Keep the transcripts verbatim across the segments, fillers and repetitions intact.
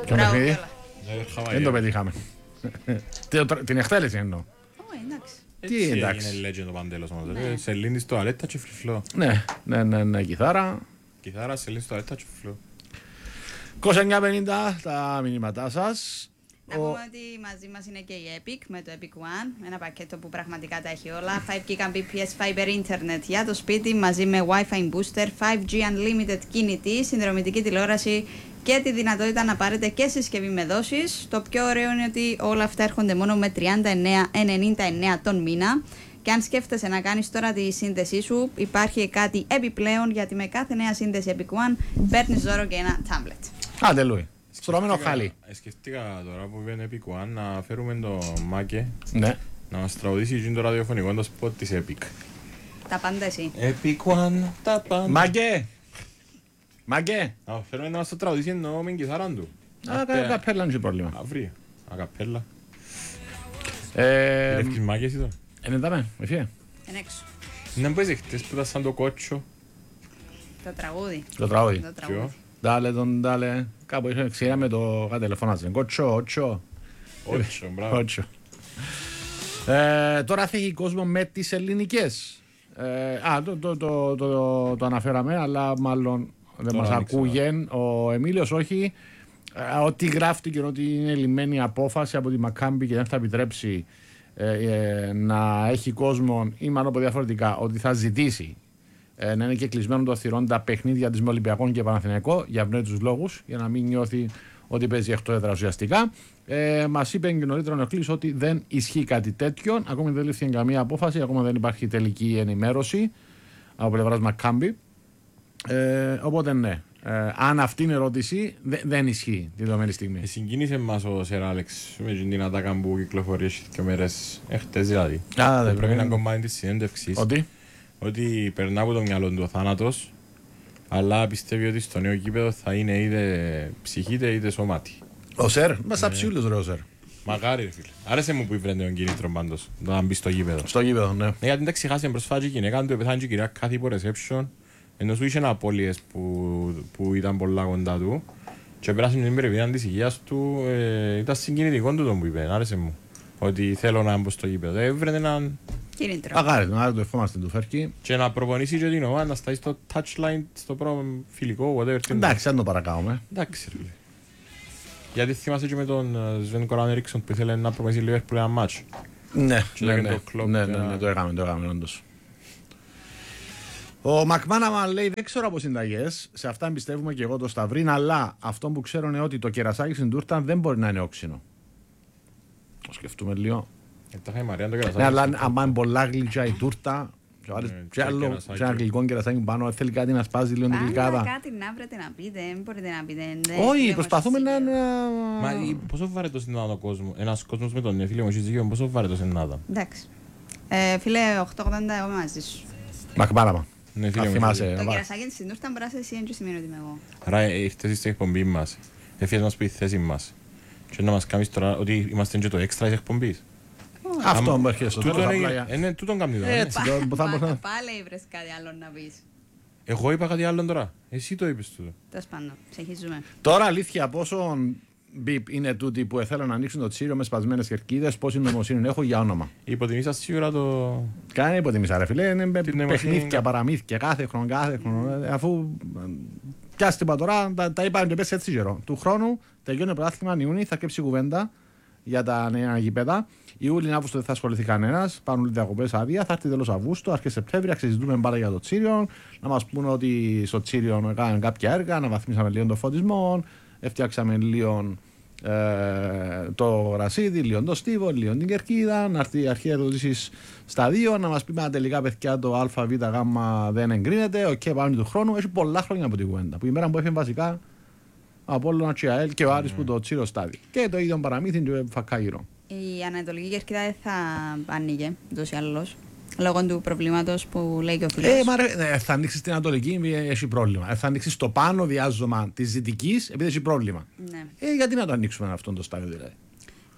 Ποιο παιχνίδι? Δεν το πετύχαμε. Την εκτέλεση εννοώ. Εντάξει. Τι εντάξει. Είναι legend ο Παντέλος όμως. Σελήνη στο αλέτα και φριφλό. Ναι, ναι, ναι, ναι, κιθάρα. Κιθάρα, σελήνη στο αλέτα και φριφλό. είκοσι εννιά πενήντα τα μηνύματά σας. Να πούμε ότι μαζί μας είναι και η Epic με το Epic One, ένα πακέτο που πραγματικά τα έχει όλα. φάιβ Gbps Fiber Internet για το σπίτι μαζί με Wi-Fi Booster, φάιβ τζι Unlimited κινητή, συνδρομητική τηλεόραση και τη δυνατότητα να πάρετε και συσκευή με δόσεις. Το πιο ωραίο είναι ότι όλα αυτά έρχονται μόνο με τριάντα εννέα ενενήντα εννέα τον μήνα. Και αν σκέφτεσαι να κάνεις τώρα τη σύνδεσή σου, υπάρχει κάτι επιπλέον, γιατί με κάθε νέα σύνδεση Epic One παίρνεις δώρο και ένα tablet. Άντε Λούι, στρωμένο χάλι. Σκεφτήκα τώρα που βγαίνει Epic One να φέρουμε το Μάκε Ναι. να μας τραγουδήσει το ραδιοφωνικό το σποτ της Epic. Τα πάντα εσύ. Epic One, τα πάντα. Μάγκε! Μάγκε! Να φέρουμε να μας το τραγουδήσει εννοώ με κιθάραν του. Ακαπέλα είναι και πρόβλημα. Αύριο, ακαπέλα. Ε, Λεύκεις Μάκες εδώ. Είναι δάμε, εφιέ. Εν έξω. Να μπες χτες που ήταν σαν το κότσο. Το τραγούδι. Το τραγούδι. Το τραγούδι. Δάλε τον δάλε. Κάπου είχε ξέρα με το κατελεφωνάζε. Κότσο, ότσο. Ότσο, μπράβο. Ότσο. Ε, τώρα θα έχει κόσμο με τις ελληνικές. Ε, α, το, το, το, το, το αναφέραμε, αλλά μάλλον δεν μας ακούγεν. Ο Εμίλιος όχι. Ε, ό,τι γράφτηκε ότι είναι λυμμένη απόφαση από τη Μακάμπη και δεν θα επιτρέψει ε, ε, να έχει κόσμο, ή μάλλον από διαφορετικά, ότι θα ζητήσει ε, να είναι και κλεισμένο το θυρών τα παιχνίδια της με Ολυμπιακών και Παναθηναϊκό για ευνόητους λόγους, για να μην νιώθει ότι παίζει εκτό έδρα ουσιαστικά. Ε, Μας είπε και νωρίτερα ο Νεοκλής ότι δεν ισχύει κάτι τέτοιο. Ακόμη δεν λήφθηκε καμία απόφαση, ακόμα δεν υπάρχει τελική ενημέρωση από πλευράς Μακάμπη. Ε, οπότε ναι. Ε, αν αυτή είναι η ερώτηση, δε, δεν ισχύει τη δεδομένη στιγμή. Ε, συγκίνησε μας ο Σερ Άλεξ με την ατάκα που κυκλοφορήσει και μέρες εχτες δηλαδή. Α, δεν πρέπει να κομμάτι της συνέντευξης. Ότι, ότι περνά από το μυαλό του ο θάνατος, αλλά πιστεύει ότι στο νέο γήπεδο θα είναι είτε ψυχή είτε σωμάτι. ο Σερ, μα στα ψιούλους ρε ο Σερ. Μακάρι ρε φίλε. Άρεσε μου που ήβρενε τον κίνητρο πάντως, να μπει στο γήπεδο. Στο γήπεδο, ναι. Ναι, γιατί τα ξεχάσει προσφάτει η γυναίκα του, πεθάνει και η κυρία κάθε υπό reception, ενώ σου είχε απώλειες που, που ήταν πολλά κοντά του και πέρασε την περιπέτεια της υγείας του, ε, ήταν συγκινητικό του τον που είπε, άρεσε μου, ότι θέλω να μπω στο γήπεδο. Έβρενε έναν Κίνητρο. Αγάρι, άρα το ευχόμαστε του Φέρκη. και να προπονήσει και την ομάδα, να σταεί στο touchline, στο πρώτο φιλικό, whatever. Εντάξει, αν το παρακάουμε. Εντάξει ρε φίλε. Γιατί θυμάσαι και με τον Σβέν Κοράν Ερίξον που ήθελε να προπονήσει λίγο ένα μάτσο. Ναι, Και ναι, έκανε ναι, το κλοπ ναι, και ναι, να- ναι, το έκαμε, το έκαμε όντως. Ο Μακμάναμα λέει δεν ξέρω από συνταγές, σε αυτά πιστεύουμε και εγώ το Σταυρίν, αλλά αυτό που ξέρω είναι ότι το κερασάκι στην τούρτα δεν μπορεί να είναι όξινο. Το σκεφτούμε λίγο. Ε, τα είχα η Μαρία το κερασάκι. Ναι, αλλά άμα είναι πολλά γλυκιά η τούρτα, και βάλεις Ναι, και και άλλο, κερασάκι. σε ένα γλυκό κερασάκι πάνω, θέλει κάτι να σπάζει λίγο την Πάντα γλυκάδα. κάτι να βρείτε να πείτε, δεν μπορείτε να πείτε. ναι, Όχι, φίλε, προσπαθούμε μας να... εσύ. να- Μα η- πόσο βαρετός είναι να είναι ο κόσμος, ένας κόσμος με τον ναι, φίλε μου, έχεις δίκιο, πόσο βαρετός είναι να ήταν. Εντάξει. Ε, φίλε, οκτώ ογδόντα εγώ μαζί σου. Μακμάναμα. Ναι, Αν φίλε μου, θυμάσαι. έχεις ε, Το μα- κερασάκι της στην τούρτα μπορεί να είσαι εσύ, δεν σημαίνει ότι είμαι εγώ. δίκιο. Άρα ε, ήρθες στην εκπομπή μας, έφυγες μας πει τη θέση μας και να μας κάνεις τώρα ότι είμαστε και το έξτρα της εκπομπής. Αυτό μου έρχεται στο Τούτον τέλος. έγινε- απλά για- ε, ναι, τούτον κάνει τώρα, ναι. Έτσι, το- που θα μπορούσα να- Πάλι βρες κάτι άλλο να πεις. Εγώ είπα κάτι άλλο τώρα, εσύ το είπες τούτο. Τέλος πάντων, συνεχίζουμε. Τώρα αλήθεια, πόσο μπιπ είναι τούτοι που θέλουν να ανοίξουν το τσίριο με σπασμένες κερκίδες, πόση νοημοσύνη έχω για όνομα. Υποτιμήσας σίγουρα το... Κάνει υποτιμήσα ρε φίλε, είναι με Την νοημοσύνη παιχνίδια, είναι- παραμύθια κάθε χρόνο, κάθε χρόνο. ε, Αφού ε, πιάσει την πατορά, τα, τα είπαμε και πες έτσι καιρό. Του χρόνου τελειώνει το πρωτάθλημα Ιούνι, θα κρύψει κουβέντα για τα νέα γήπεδα. Ιούλιο, Αύγουστο δεν θα ασχοληθεί κανένα. Πάνε όλοι διακοπές άδεια. Θα έρθει τέλος Αυγούστου, αρχές Σεπτέμβρη. Συζητούμε πάρα για το Τσίριο. Να μας πούνε ότι στο Τσίριο έκαναν κάποια έργα. Να βαθμίσαμε λίγο το φωτισμό. Έφτιαξαμε λίγο ε, το γρασίδι, λίγο το στίβο, λίγο την κερκίδα. Να έρθει η αρχή ερωτήσεις στα δύο. Να μας πει μα τελικά παιδιά το Α, Β, Γ δεν εγκρίνεται. Οκ, okay, πάμε του χρόνου. Έχει πολλά χρόνια από την κουβέντα. Που η μέρα που έφυγε βασικά Απόλλωνα και ΑΕΛ και ο Άρης που το Τσίριο στάδι. Και το ίδιο παραμύθι του Φακάιρο. Η Ανατολική Κερκίδα δεν θα άνοιγε ούτως ή άλλως. Λόγω του προβλήματος που λέει και ο φίλος. Ε, μα ρε, ε, θα ανοίξει την Ανατολική, έχει πρόβλημα. Ε, θα ανοίξει το πάνω διάζωμα τη Δυτική, επειδή έχει πρόβλημα. Ναι. Ε, γιατί να το ανοίξουμε αυτό το στάδιο δηλαδή.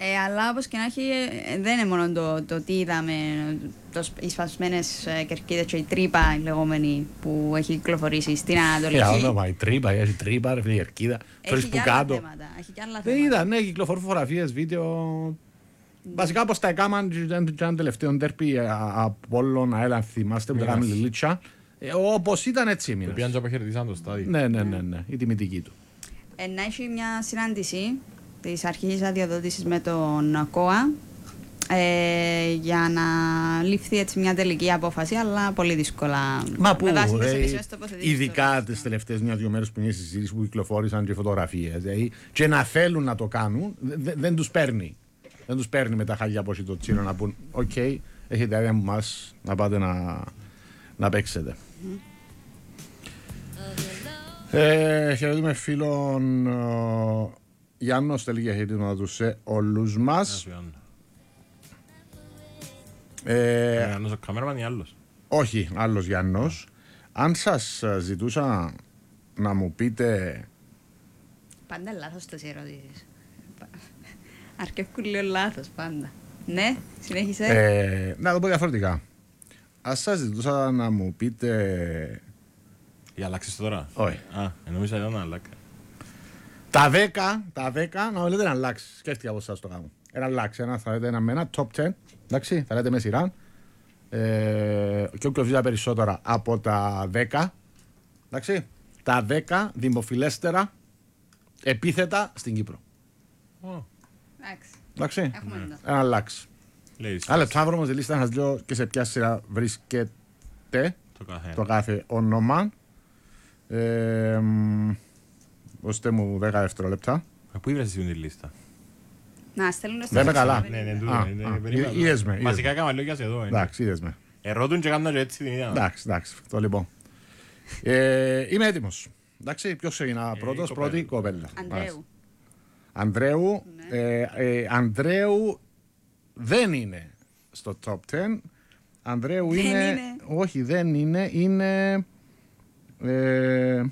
Ε, αλλά όπως και να έχει, ε, δεν είναι μόνο το, το τι είδαμε, το, οι σπασμένες ε, κερκίδες και η τρύπα η λεγόμενη που έχει κυκλοφορήσει στην Ανατολική. Για όνομα, η τρύπα, έχει τρύπα, ρε, η κερκίδα. Έχει και άλλα θέματα. Έχει και άλλα Δεν θέματα. είδα, ναι, κυκλοφορούν φωτογραφίες, βίντεο. Βασικά όπως τα έκαναν και ένα τελευταίο ντέρπι από όλων αέλα, αν θυμάστε, που τα κάνουμε λιλίτσα. Όπως ήταν έτσι έμεινε. Το πήγαν και αποχαιρετήσαν το στάδιο. Ναι, ναι, ναι, ναι, η τιμητική του. Ε, να έχει μια συνάντηση της αρχής αδειοδότησης με τον ΚΟΑ ε, για να ληφθεί έτσι μια τελική απόφαση, αλλά πολύ δύσκολα. Μα πού, με βάση τις ε, επίσημες τοποθετήσεις ειδικά του. τις τελευταίες μια-δυο μέρες που είναι η συζήτηση που κυκλοφόρησαν και φωτογραφίες, δηλαδή, και να θέλουν να το κάνουν, δε, δεν τους παίρνει. Δεν τους παίρνει με τα χαλιά από το τσίρο να πούν «Οκ, okay, έχετε άδεια από μας να πάτε να, να παίξετε». Mm. Ε, χαιρετούμε φίλον ε, Γιάννο, στέλνει για χαιρετήματα του σε όλους μας. Ε, Γιάννος ο κάμεραμαν ή άλλος? Όχι, άλλος Γιάννος. Αν σας ζητούσα να μου πείτε... Πάντα λάθος τις ερωτήσεις. Αρκεύκουν λίγο λάθος πάντα. Ναι, συνέχισε. Ε, να το πω διαφορετικά. Αν σας ζητούσα να μου πείτε... Για αλλάξεις τώρα? Όχι. Α, εννοούσα ήταν να αλλάξει. Τα δέκα, τα δέκα, να λέτε να αλλάξει. Σκέφτηκα από εσάς το κάνω. Ένα αλλάξει, ένα, θα λέτε ένα με ένα top δέκα, εντάξει, θα λέτε με σειρά. Ε, και όποιος βγει περισσότερα από τα δέκα, εντάξει, τα δέκα δημοφιλέστερα επίθετα στην Κύπρο. Oh. Εντάξει. Εντάξει, Έχουμε ναι. εδώ. Ένα αλλάξει. Άλλα θα βρούμε στη λίστα να σας λέω και σε ποια σειρά βρίσκεται το κάθε, το κάθε όνομα. Ε, Δώστε μου δέκα δευτερόλεπτα. Πού είδες εσύ τη λίστα? Να, στέλνουν στο Δεν είμαι καλά. Ναι, ναι, Α, ναι, α, ναι, περίμενα. είδες με, είδες Βασικά με. έκανα λόγια σε εδώ. Εντάξει, είδες με. Ερώτουν και κάνουν και έτσι την ίδια. Εντάξει, εντάξει, το λοιπόν. Ε, είμαι έτοιμος. Εντάξει, ποιος ξεκινά πρώτος, κοπέλα. πρώτη κοπέλα. Ανδρέου. Ανδρέου, Ναι. ε, ε, Ανδρέου δεν είναι στο top δέκα. Ανδρέου Δεν είναι, είναι. όχι δεν είναι, είναι, ε,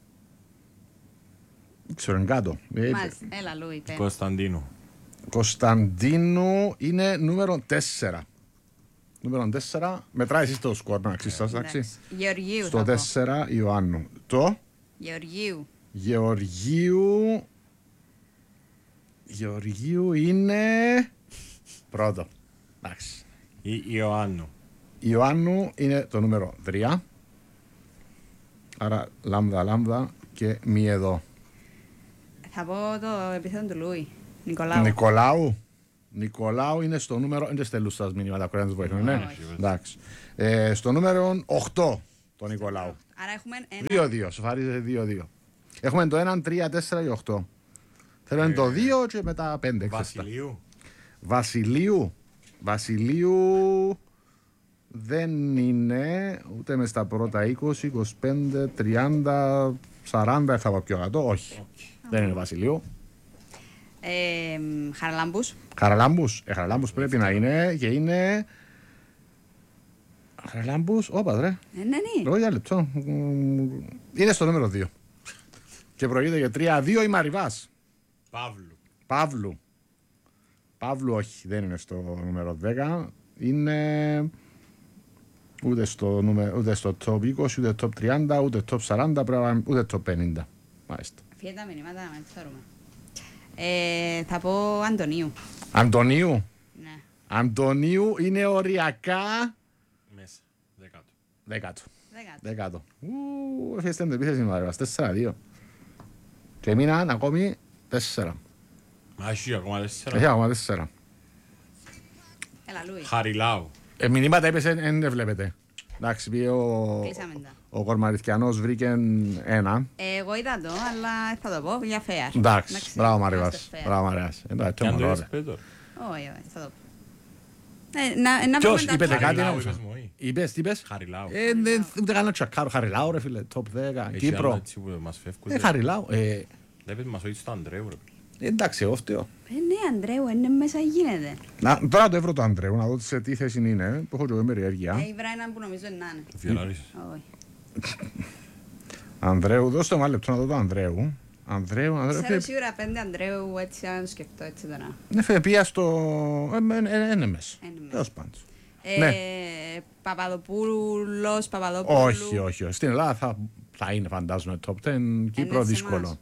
δεν ξέρω, είναι κάτω. Ε, Μάλιστα, έλα Λούι, πέ. Κωνσταντίνου. Κωνσταντίνου είναι νούμερο τέσσερα. Νούμερο τέσσερα, μετράει εσείς το σκορ, να αξίσεις σας, εντάξει. Εντάξει. Γεωργίου Στο θα πω. τέσσερα Ιωάννου. Το Γεωργίου. Γεωργίου. Γεωργίου είναι πρώτο. Εντάξει. Ή Ιωάννου. Ιωάννου είναι το νούμερο τρία. Άρα λάμδα λάμδα και μη εδώ. Θα πω το επιθέτον του Λούι. Νικολάου. Νικολάου. Νικολάου είναι στο νούμερο. Δεν στέλνουν σας μήνυματα που να τους βοηθούν, ναι. Όχι. Εντάξει. Ε, στο νούμερο οκτώ το Νικολάου. Άρα έχουμε ένα. δύο δύο. Σοφαρίζεται δύο δύο. Έχουμε το ένα, τρία, τέσσερα και οκτώ. Θέλουμε το δύο και μετά πέντε. Βασιλείου. Βασιλείου. Βασιλείου δεν είναι ούτε μες στα πρώτα είκοσι, είκοσι πέντε, τριάντα, σαράντα, θα πάω πιο κάτω. Όχι. Δεν είναι Βασιλείου. Ε, Χαραλάμπους. Χαραλάμπους. Ε, Χαραλάμπους πρέπει να είναι και είναι... Χαραλάμπους, όπα ρε. Ε, ναι, ναι. Λόγω για λεπτό. Είναι στο νούμερο δύο. Και προηγείται για τρία δύο η Μαριβάς. Παύλου. Παύλου. Παύλου όχι, δεν είναι στο νούμερο δέκα. Είναι ούτε στο, νούμερο, ούτε στο top είκοσι, ούτε top τριάντα, ούτε top σαράντα, πρέπει, ούτε top πενήντα. Μάλιστα. Φύγε τα μηνύματα να μην ξέρουμε. Ε, θα πω Αντωνίου. Αντωνίου. Ναι. Αντωνίου είναι οριακά Μέσα. Δεκάτο. δέκατο. Δέκατο. Δέκατο. Ου, έφυγε την επίθεση η Μαριβάς. τέσσερα δύο. Και μείναν ακόμη τέσσερα. Μα έχει ακόμα Έχει τέσσερα. ακόμα τέσσερα. Έλα Λούι. Χαριλάου. Ε, μηνύματα έπεσε, δεν βλέπετε. Εντάξει, πήγε ο, Κλείσαμε τα. ο Κορμαριθιανός βρήκε ένα. Ε, εγώ είδα το, αλλά θα το πω για fair. Εντάξει, μπράβο είμαστε Μαριβάς. fair. Μπράβο Μαριβάς. Εντάξει, Και αν το μόνο είδες ωραία. πέτω. Όχι, όχι, θα το πω. Ε, να, να Ποιος, πούμε τα είπετε top. κάτι, Χαριλάου να είπες μου, όχι. Είπες, τι είπες. Χαριλάου. Ε, δεν- ούτε κανένα τσακάρο. Χαριλάου ρε φίλε, top δέκα. Έχει άλλα Κύπρο. έτσι που μας φεύγουν. Ε, Χαριλάου. Ε, Βλέπετε μας όχι στο Ανδρέου ρε. εντάξει, εγώ φταίω. Ε, ναι, Ανδρέου, είναι μέσα γίνεται. Να, τώρα το έβρω το Ανδρέου, να δω σε τι θέση είναι, που έχω και εγώ Ε, περιέργεια. ήβρα έναν που νομίζω να είναι. Βιολάρης. Όχι. Ανδρέου, δώστε μου ένα λεπτό να δω το Ανδρέου. Ανδρέου, Ανδρέου. Ξέρω σίγουρα πέντε Ανδρέου, έτσι αν το σκεφτώ έτσι τώρα. Ναι, φε, πήγα στο Ένεμες. Τέλος πάντων. Ναι. Παπαδοπούλος, Παπαδόπουλου. Όχι, όχι, όχι. Στην Ελλάδα θα, θα είναι φαντάζομαι top δέκα, Κύπρο δύσκολο.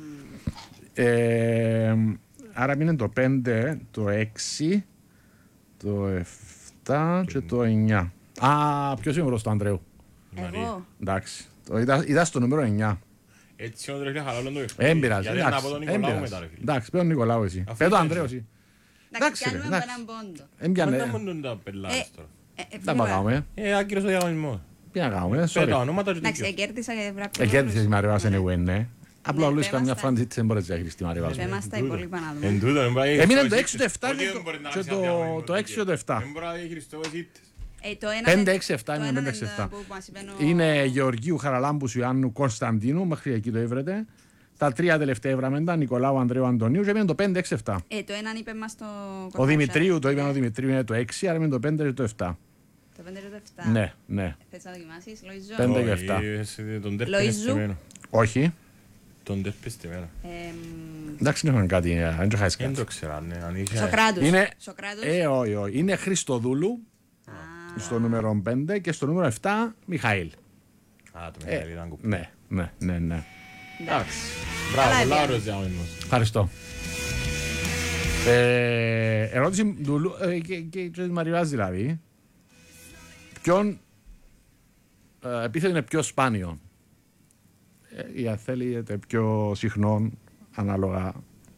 Ε, άρα είναι το πέντε, το έξι, το εφτά και το εννιά. Α, ποιος είναι μπροστά, Ανδρέου? Εγώ. Εντάξει, είδα, είδα στο νούμερο εννιά. Έτσι όντως ρε χαλάλον το παιχνίδι. Έμπειρας, γιατί να πω τον Νικολάου μετά ρε φίλε. Εντάξει, πέω τον Νικολάου εσύ. Πέω τον Ανδρέου εσύ. Εντάξει, κάνουμε από έναν πόντο. Έμπιανε. Μα να μπουν τα πελάρες τώρα. Δεν θα κάνουμε. Ε, άκυρος ο διαγωνισμός. Τι να κάνουμε, Πέ τα sorry. ονόματα και Εντάξει, δίκαιο. εκέρδισα και βράπτω. Εκέρδισες η Μαριβάς anyway, ναι. Απλά Ναι, όλους πέ καμιά μας τα- φραντζή δεν μπορείς να έχεις τη Μαριβάς. Πέ μας τα υπόλοιπα να Εν δούμε. τούτο, δεν μπορεί να Έμεινε έχεις το το έξι, το εφτά Ότι και δεν το- μπορεί να και έχεις το- διαγωνισμό, το έξι και το εφτά. Δεν μπορεί να έχεις το εσύτες. Ε, το ένα πέντε δεν- έξι εφτά το είναι ένα πέντε δεν έξι εφτά. που μας είπε ο- Είναι Γεωργίου Χαραλάμπους Ιωάννου Κωνσταντίνου, μέχρι εκεί το έβρετε. Τα τρία τελευταία έβραμε τα Νικολάου Ανδρέου Αντωνίου και έμεινε το πέντε έξι εφτά. Ε, το έναν είπε μας το... Ο Δημητρίου, το είπε ο Δημητρίου είναι το έξι, άρα έμεινε το πέντε και το εφτά. Το πέντε και το εφτά. Ναι, ναι. Θες να δοκιμάσεις, Λοϊζό. Πέντε. και Όχι, εφτά. εσύ, τον τέρπι Λοΐζου. είναι στημένο. Όχι. Τον τέρπι στημένο. Εμ, Εντάξει, δεν έχουν κάτι, ε, δεν το χάσεις Δεν κάτι. το ξέρα, ναι. αν είχε- Σοκράτους. Είναι- Σοκράτους. Ε, όχι, όχι. Είναι Χριστοδούλου στο νούμερο πέντε και στο νούμερο εφτά Μιχαήλ. Α, το Ε, Μιχαήλ ήταν κουπί. ναι, ναι, ναι, ναι. Εντάξει. Καλά Μπράβο, πολλά έπιανε. ωραίος διαγωνισμός. Ευχαριστώ. Ε, ερώτηση του Λου, ε, και, και, και της Μαριβάς δηλαδή. Ποιον ε, επίθετο είναι πιο σπάνιο ε, ή αν θέλετε πιο συχνό ανάλογα.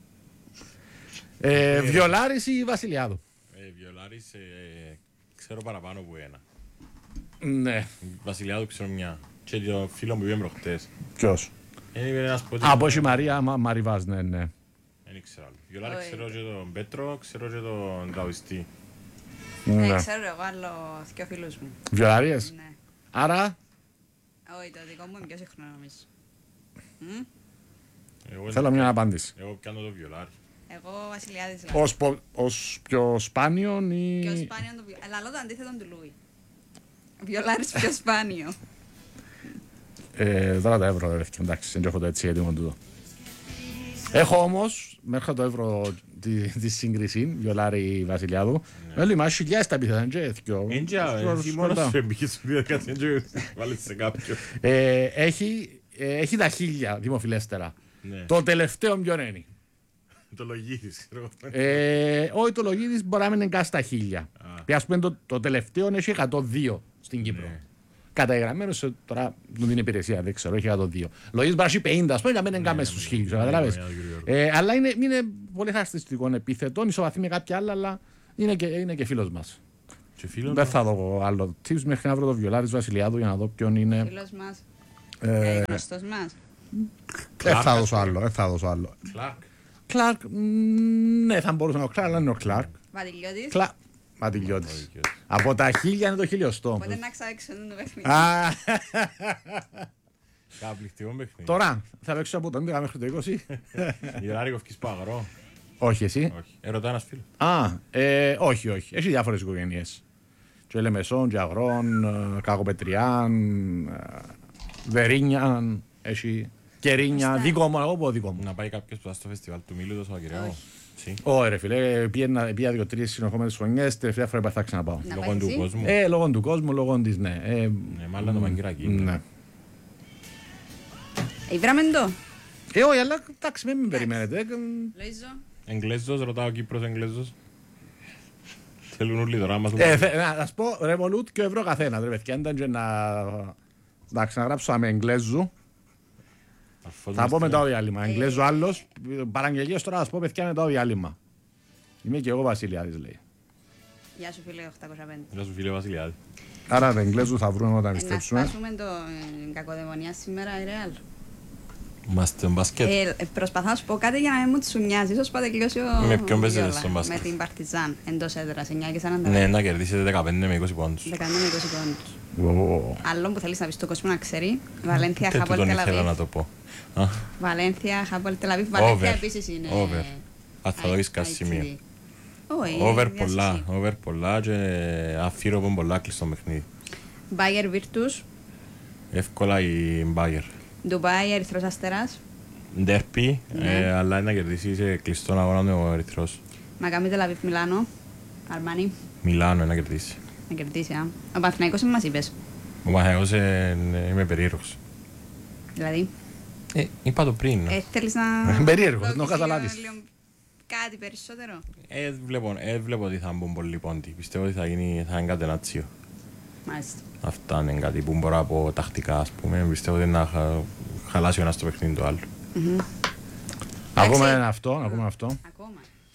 Ε, Βιολάρης ή Βασιλιάδου? Ε, Βιολάρης, ε, ξέρω παραπάνω από ένα. Ναι. Βασιλιάδου ξέρω μια. Και το φίλο μου είπε προχτές. Ποιος? Είναι ένας πόντις. Α, από η Μαρία Μα, Μαριβάς, ναι, ναι. Δεν ξέρω άλλο. Βιολάρη Όχι. ξέρω και τον Πέτρο, ξέρω και τον Τραγουιστή. Ε, ναι. ξέρω εγώ άλλο δυο φίλους μου. Βιολαρίες. Ναι. Άρα Όχι, το δικό μου είναι πιο συχνό νομίζω. Μμ. Εγώ- θέλω μια απάντηση. Εγώ πιάνω το Βιολάρη. Εγώ Βασιλιάδης λέω. Ως, πο- ως πιο σπάνιον ή... Πιο σπάνιο το βιολάρι. Αλλά λέω το αντίθετο του Λούι. Βιολάρης πιο σπάνιο. Ε, τώρα το ευρώ, ρε, εντάξει, δεν έχω το έτσι έτοιμο τούτο. Έχω όμως, μέχρι το ευρώ τη, τη σύγκριση, Βιολάρη Βασιλιάδου, με λέει, μα έχει χιλιάδες τα πιθανά και έθικιο. Έντια, εσύ μόνος σου εμπήκες στη διαδικασία και βάλεις σε κάποιον. Ε, έχει, ε, έχει τα χίλια δημοφιλέστερα. Ναι. Το τελευταίο ποιον είναι? Το λογίδης, ξέρω. Ε, όχι, το Λογίδης μπορεί να μην είναι καν στα χίλια. Και ας πούμε το, το τελευταίο έχει εκατόν δύο στην Κύπρο. Ναι. Καταγεγραμμένο σε τώρα μου την υπηρεσία, δεν ξέρω, έχει εκατόν δύο. Λογίδης μπορεί να έχει πενήντα, ας πούμε, να μην είναι καν μέσα στους χίλιους, καταλάβες. ναι, ναι, Ε, αλλά είναι, είναι πολύ χαρακτηριστικό επίθετο, ισοβαθμεί με κάποια άλλα, αλλά είναι και, είναι και φίλος μας. Και φίλος Δεν μου. θα δω άλλο tips μέχρι να βρω το Βιολάρης Βασιλιάδου για να δω ποιον είναι. Φίλος μας. Ε, Ε, γνωστός μας. Δεν θα δώσω άλλο, δεν θα δώσω άλλο. Κλάρκ. Κλάρκ, μ, ναι, θα μπορούσε να είναι ο Κλάρκ, αλλά είναι ο Κλάρκ. Βαδιλιώτης. Κλα... Ματιλιώτης. Από τα χίλια είναι το χιλιοστό. Οπότε να ξαέξω το παιχνίδι. Α, Καταπληκτικό παιχνίδι. τώρα θα παίξω από το έντεκα μέχρι το είκοσι. Γιολάρη κοφκής παγρό. Όχι εσύ. Όχι. Ερωτά ένας φίλος. Α, ε, όχι, όχι. Έχει διάφορες οικογένειες. Και Λεμεσόν, και Αγρών, ε, Κακοπετριάν, ε, Βερίνιαν, έχει Κερίνια, Μάλιστα. δικό μου, εγώ πω δικό μου. Να πάει κάποιος που θα στο φεστιβάλ του Μήλου το Σαββατοκυριακό. Τσι. Ω, ρε φίλε, πήγα πήγα δύο-τρεις συνεχόμενες χρονιές, τελευταία φορά θα ξαναπάω. Να Λόγω πάει του εσύ. κόσμου. Ε, λόγω του κόσμου, λόγω της, ναι. Ε, Ναι, μάλλον το Μαγκυράκι. ναι. Ε, βράμε το. Ε, όχι, αλλά εντάξει, μην με περιμένετε. ε, Λοΐζο. Εγγλέζος, ρωτάω ο Κύπρος Εγγλέζος. Θέλουν όλοι τώρα, μας Ε, θε- να σας πω, Revolut και ευρώ καθένα, ρε παιδιά, ήταν και να... Εντάξει, να γράψω με Εγγλέζου. Θα πω μετά το διάλειμμα. Εγγλέζου άλλος, παραγγελίες τώρα θα σας πω παιδιά μετά το διάλειμμα. Είμαι και εγώ Βασιλιάδης, λέει. Γεια σου φίλε οκτακόσια πέντε. Γεια σου φίλε Βασιλιάδη. Άρα τα Εγγλέζου θα βρούμε όταν Ε, να επιστρέψουμε. σπάσουμε το ε, κακοδαιμονία σήμερα, η Ρεάλ. Είμαστε στο μπασκέτ. Ε, ε, προσπαθώ να σου πω κάτι για να μην μου τσουνιάζει. Ίσως πάτε κλειώσει ο Με ποιον παίζετε Βιόλα. στο μπάσκετ? Με την Παρτιζάν, εντός έδρας, εννιά και σαράντα. Ναι, να κερδίσετε δεκαπέντε με είκοσι πόντους. δεκαπέντε με είκοσι πόντους. Ω, Άλλο που θέλεις να πεις στον κόσμο να ξέρει. Βαλένθια, Ούτε Χάπολ, τούτον ήθελα να Τελαβίβ. το πω. Α, Βαλένθια, Χάπολ, Τελαβίβ. Βαλένθια Over. επίσης είναι. Over. Α, θα δεις I- κάτι I T V. σημείο. Όχι, Over διάσωση. πολλά, over πολλά και αφήρω πολλά κλειστό παιχνίδι. Bayer Virtus, Εύκολα η Bayer. Ντουμπάι, Ερυθρός Αστεράς. ντέρπι, Ναι. ε, αλλά είναι να κερδίσει σε κλειστόν αγώνα ο Ερυθρός. Μακάμπι Τελαβίβ Μιλάνο. Αρμάνι. Μιλάνο να κερδίσει. Να κερδίσει, α. Ο Παναθηναϊκός μας είπες. Ο Παναθηναϊκός ε, ε, είμαι περίεργος. Δηλαδή. Ε, είπα το πριν. Ε, θέλεις να. Περίεργος, να το δώσεις καταλάβεις. λίγο- λίγο Κάτι περισσότερο. Ε, βλέπω, ε, βλέπω ότι θα μπουν πολύ πόντι. Πιστεύω ότι θα γίνει, θα είναι κατενάτσιο. Μάλιστα. Αυτά είναι κάτι που μπορώ να πω τακτικά, ας πούμε. Πιστεύω ότι να χα... χαλάσει ο ένας το παιχνίδι το άλλο. Ακούμε Εντάξει. αυτό, ακούμε αυτό. Ακόμα.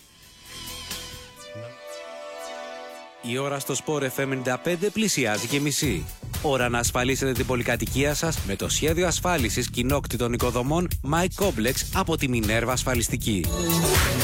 Η ώρα στο Sport εφ εμ ενενήντα πέντε πλησιάζει και μισή. Ώρα να ασφαλίσετε την πολυκατοικία σας με το σχέδιο ασφάλισης κοινόκτητων οικοδομών My Complex από τη Minerva Ασφαλιστική.